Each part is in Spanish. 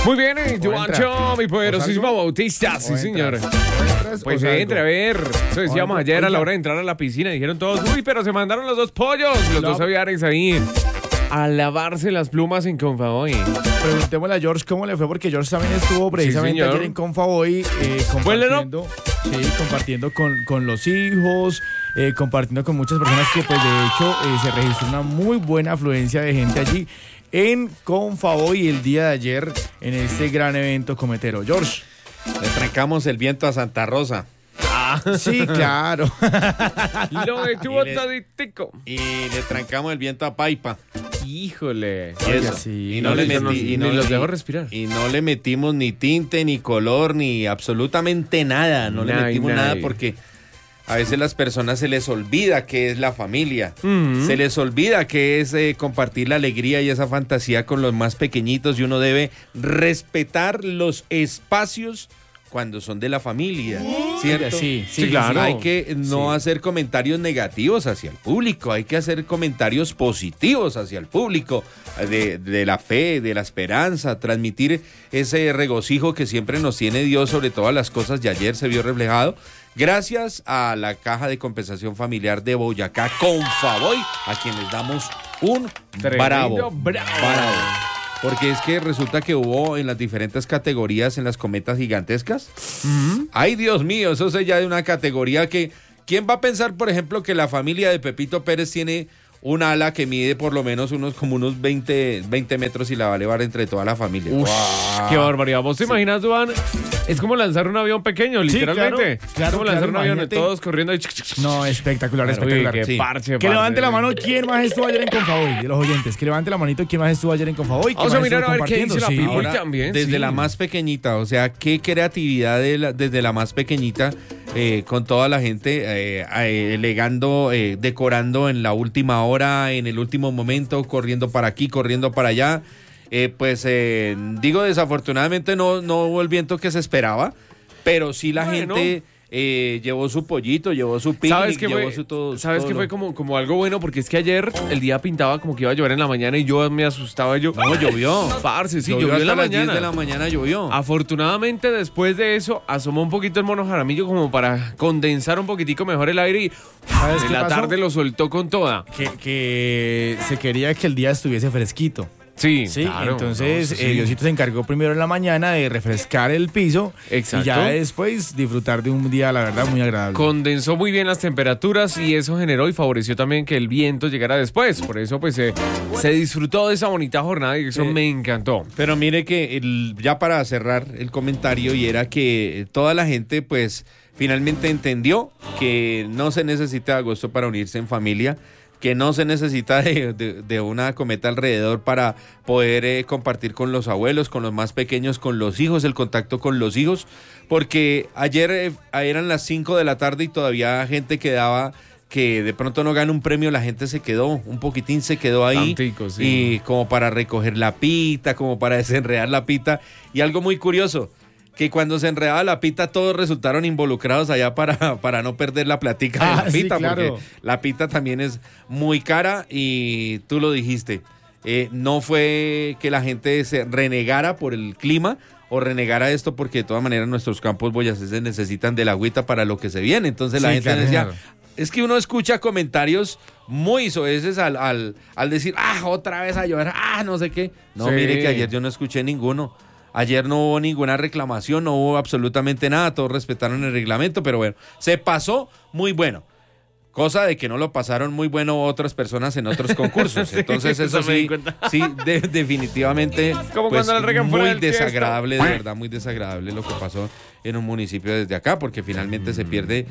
Muy bien, Juancho, mi poderosísimo Bautista, sí señor. Pues entre, a ver, eso decíamos ayer a la hora de entrar a la piscina, dijeron todos, uy, pero se mandaron los dos pollos, los dos aviares ahí, a lavarse las plumas en Confavoy. Preguntémosle a George cómo le fue, porque George también estuvo precisamente ayer en Confavoy compartiendo con los hijos, compartiendo con muchas personas que pues de hecho se registró una muy buena afluencia de gente allí en Confavoy el día de ayer en este gran evento cometero. George. Le trancamos el viento a Santa Rosa. Sí, claro. Lo detuvo toditico. Y le trancamos el viento a Paipa. Híjole. Y no los dejo respirar. Y no le metimos ni tinte, ni color, ni absolutamente nada. No le metimos nada porque a veces las personas se les olvida que es la familia. Se les olvida que es compartir la alegría y esa fantasía con los más pequeñitos, y uno debe respetar los espacios cuando son de la familia, ¿cierto? Sí, claro. Hay que no hacer comentarios negativos hacia el público, hay que hacer comentarios positivos hacia el público, de la fe, de la esperanza, transmitir ese regocijo que siempre nos tiene Dios sobre todas las cosas, y ayer se vio reflejado gracias a la Caja de Compensación Familiar de Boyacá, Confavoy, a quienes damos un bravo. Porque es que resulta que hubo en las diferentes categorías en las cometas gigantescas. Ay, Dios mío, eso es ya de una categoría que... ¿Quién va a pensar, por ejemplo, que la familia de Pepito Pérez tiene un ala que mide por lo menos unos 20 metros y la va a elevar entre toda la familia? ¡Wow! ¡Qué barbaridad! ¿Vos te imaginas, Duan? Es como lanzar un avión pequeño, literalmente. Sí, claro, como lanzar un avión, imagínate. Todos corriendo ahí. No, espectacular. Qué parche. Que levante la mano quién más estuvo ayer en Confavoy, de los oyentes. Que levante la manito quién más estuvo ayer en Confavoy. Vamos a mirar a ver qué dice la people Ahora, también. Desde la más pequeñita, o sea, qué creatividad desde la más pequeñita, con toda la gente elegando, decorando en la última hora, en el último momento, corriendo para aquí, corriendo para allá. Digo, desafortunadamente no hubo el viento que se esperaba, pero sí la gente llevó su pollito, llevó su picnic, llevó su todo. ¿Sabes qué fue como algo bueno? Porque es que ayer el día pintaba como que iba a llover en la mañana y yo me asustaba. No, llovió. Parce, sí, llovió en la mañana. A las 10 de la mañana llovió. Afortunadamente, después de eso, asomó un poquito el mono Jaramillo como para condensar un poquitico mejor el aire y en la tarde lo soltó con toda. Que se quería que el día estuviese fresquito. Sí, claro, entonces Diosito se encargó primero en la mañana de refrescar el piso. Exacto. Y ya después disfrutar de un día, la verdad, muy agradable. Condensó muy bien las temperaturas y eso generó y favoreció también que el viento llegara después. Por eso pues se disfrutó de esa bonita jornada y eso me encantó. Pero mire que ya para cerrar el comentario, y era que toda la gente pues finalmente entendió que no se necesita de agosto para unirse en familia, que no se necesita de una cometa alrededor para poder compartir con los abuelos, con los más pequeños, con los hijos, el contacto con los hijos, porque ayer eran las 5 de la tarde y todavía gente quedaba que de pronto no gana un premio, la gente se quedó, un poquitín se quedó ahí, Tantico, sí. Y como para recoger la pita, como para desenredar la pita, y algo muy curioso, que cuando se enredaba la pita todos resultaron involucrados allá para no perder la platica de la pita, sí, claro. porque la pita también es muy cara y tú lo dijiste, no fue que la gente se renegara por el clima o renegara esto, porque de todas maneras nuestros campos boyacenses necesitan de la agüita para lo que se viene, entonces la gente decía, es que uno escucha comentarios muy soeces al decir, otra vez a llover, no sé qué, no, mire que ayer yo no escuché ninguno. Ayer no hubo ninguna reclamación, no hubo absolutamente nada, todos respetaron el reglamento, pero bueno, se pasó muy bueno. Cosa de que no lo pasaron muy bueno otras personas en otros concursos. Entonces eso sí, definitivamente como pues, cuando le regan fuera muy del desagradable, de verdad, muy desagradable lo que pasó en un municipio desde acá, porque finalmente se pierde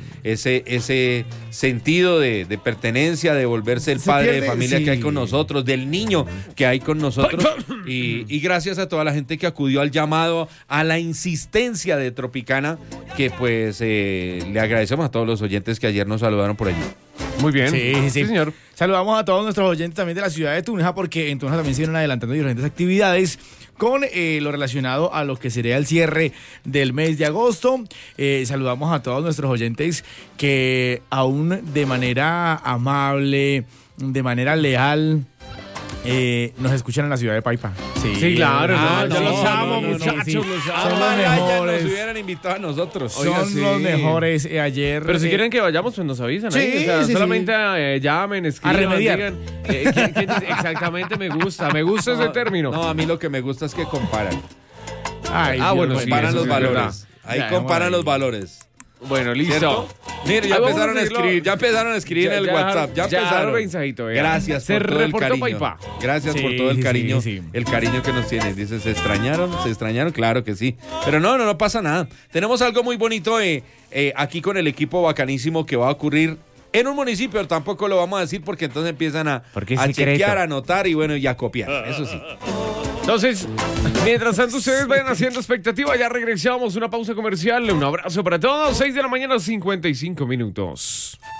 ese sentido de pertenencia, de volverse el padre de familia que hay con nosotros, del niño que hay con nosotros, y gracias a toda la gente que acudió al llamado, a la insistencia de Tropicana, que pues le agradecemos a todos los oyentes que ayer nos saludaron por allí. Muy bien. Sí, señor. Saludamos a todos nuestros oyentes también de la ciudad de Tunja, porque en Tunja también se vienen adelantando diferentes actividades con lo relacionado a lo que sería el cierre del mes de agosto. Saludamos a todos nuestros oyentes que aún de manera amable, de manera leal, nos escuchan en la ciudad de Paipa. Sí, claro. Yo los amo, sí, muchachos. sí. Los Son amo. los Ya mejores. nos hubieran invitado a nosotros. Oiga, Son sí. los mejores. Ayer. Pero si quieren que vayamos, pues nos avisan. Sí, ahí. O sea, sí, solamente llamen, escriban. remediar. Digan, exactamente me gusta ese término. No, a mí lo que me gusta es que comparan. Ay, bueno, Dios, sí, Comparan eso los sí es valores. verdad. Ahí Ya, comparan bueno, los valores. Bueno, listo. ¿Cierto? Mire, ya Ahí vamos empezaron a a decirlo. escribir, en el WhatsApp. Ya empezaron. mensajito, vea. Gracias Se por todo el reportó cariño. Paipa. Gracias por Sí, todo el sí, cariño, sí. el cariño que nos tienen. Dice, ¿se extrañaron? ¿Se extrañaron? Claro que sí. Pero no pasa nada. Tenemos algo muy bonito aquí con el equipo bacanísimo que va a ocurrir en un municipio. Tampoco lo vamos a decir porque entonces empiezan a Porque es chequear, secreto. a anotar y bueno, y a copiar. Eso sí. Entonces, mientras tanto ustedes vayan haciendo expectativa, ya regresamos, una pausa comercial, un abrazo para todos, 6 de la mañana, 55 minutos.